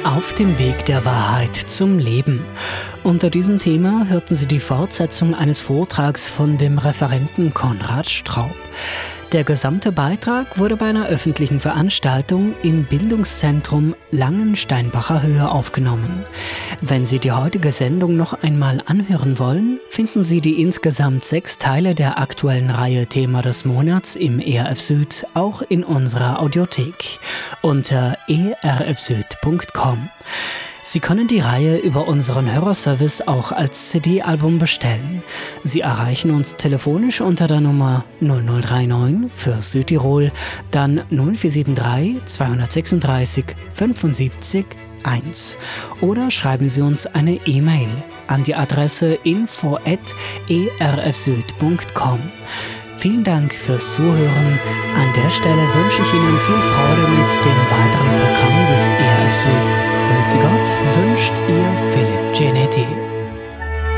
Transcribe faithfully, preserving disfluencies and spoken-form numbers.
Auf dem Weg der Wahrheit zum Leben. Unter diesem Thema hörten Sie die Fortsetzung eines Vortrags von dem Referenten Konrad Straub. Der gesamte Beitrag wurde bei einer öffentlichen Veranstaltung im Bildungszentrum Langensteinbacher Höhe aufgenommen. Wenn Sie die heutige Sendung noch einmal anhören wollen, finden Sie die insgesamt sechs Teile der aktuellen Reihe Thema des Monats im E R F Süd auch in unserer Audiothek unter e r f süd punkt com. Sie können die Reihe über unseren Hörerservice auch als C D-Album bestellen. Sie erreichen uns telefonisch unter der Nummer null null drei neun für Südtirol, dann null vier sieben drei zwei sechs drei fünf eins oder schreiben Sie uns eine E-Mail an die Adresse info at e r f süd punkt com. Vielen Dank fürs Zuhören. An der Stelle wünsche ich Ihnen viel Freude mit dem weiteren Programm des E R F Süd. Grüezi Gott, wünscht Ihr Philipp.